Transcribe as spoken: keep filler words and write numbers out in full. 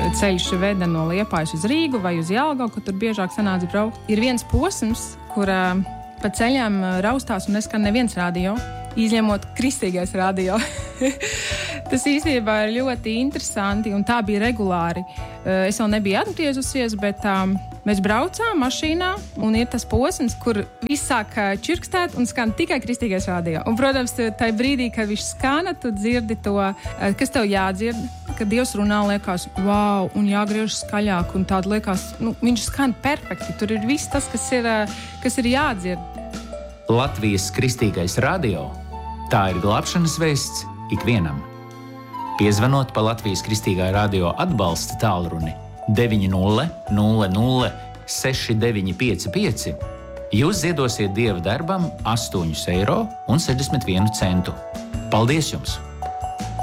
ceļš veda no Liepājas uz Rīgu vai uz Jelgavu, kur tur biežāk sanāca braukt. Ir viens posms, kur uh, pa ceļām raustās un neskan neviens radio, izņemot kristīgais radio. Tas īstenībā ir ļoti interesanti, un tā bija regulāri. Es vēl nebiju atgriezusies, bet um, mēs braucām mašīnā, un ir tas posms, kur viss sāk čirkstēt un skan tikai kristīgais radio. Un, protams, tajā brīdī, kad viņš skana, tu dzirdi to, kas tev jādzird, kad Dievs runā, liekas, wow, un jāgriež skaļāk, un tāda liekas, nu, viņš skan perfekti. Tur ir viss tas, kas ir, kas ir jādzird. Latvijas kristīgais radio – tā ir glābšanas vēsts ikvienam. Piezvanot pa Latvijas kristīgā radio atbalsta tālruni deviņi nulle nulle nulle seši deviņi pieci pieci, jūs ziedosiet Dieva darbam astoņus eiro un sešdesmit vienu centu. Paldies jums!